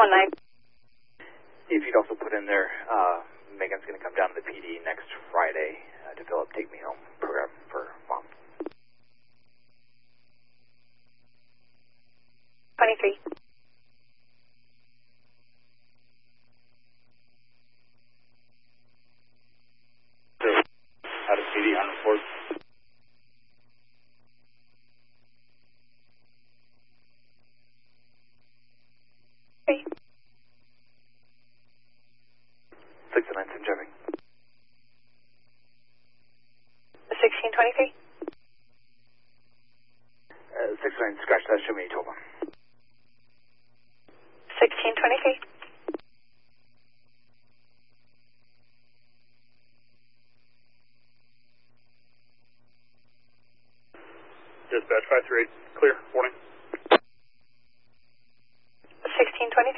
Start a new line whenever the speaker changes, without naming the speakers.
619.
If you'd also put in there, Megan's going to come down to the PD next Friday to fill up Take Me Home program for Mom.
23.
Out of PD on report.
Okay.
609 sim driving.
1623.
609 scratch that, show me 12 on.
1623.
Dispatch 538, clear, warning.
1623.